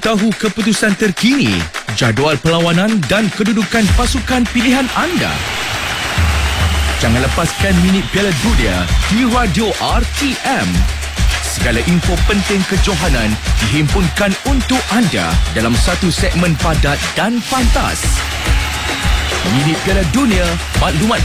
tahu keputusan terkini, jadual perlawanan dan kedudukan pasukan pilihan anda. Jangan lepaskan minit Piala Dunia di Radio RTM. Segala info penting kejohanan dihimpunkan untuk anda dalam satu segmen padat dan pantas. Minit Piala Dunia, maklumat